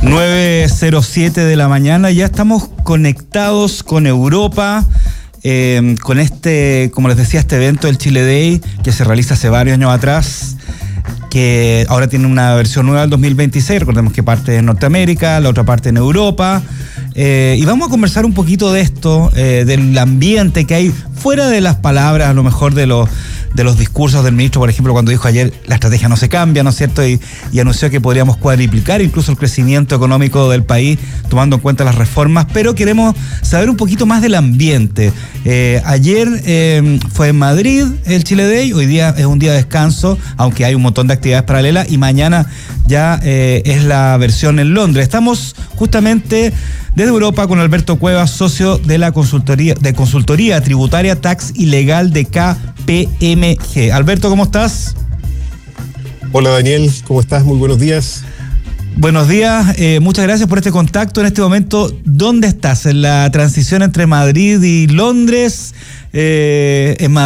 9:07 de la mañana, ya estamos conectados con Europa, con como les decía, este evento del Chile Day, que se realiza hace varios años atrás, que ahora tiene una versión nueva del 2026, recordemos que parte en Norteamérica, la otra parte en Europa, y vamos a conversar un poquito de esto, del ambiente que hay, fuera de las palabras, a lo mejor de los discursos del ministro, por ejemplo, cuando dijo ayer la estrategia no se cambia, ¿no es cierto? Y anunció que podríamos cuadriplicar incluso el crecimiento económico del país, tomando en cuenta las reformas, pero queremos saber un poquito más del ambiente. Ayer fue en Madrid el Chile Day, hoy día es un día de descanso, aunque hay un montón de actividades paralelas, y mañana ya es la versión en Londres. Estamos justamente desde Europa con Alberto Cuevas, socio de la consultoría tributaria Tax y Legal de KPMG. Alberto, ¿cómo estás? Hola Daniel, ¿cómo estás? Muy buenos días. Buenos días, muchas gracias por este contacto. En este momento, ¿dónde estás? ¿En la transición entre Madrid y Londres? ¿En Madrid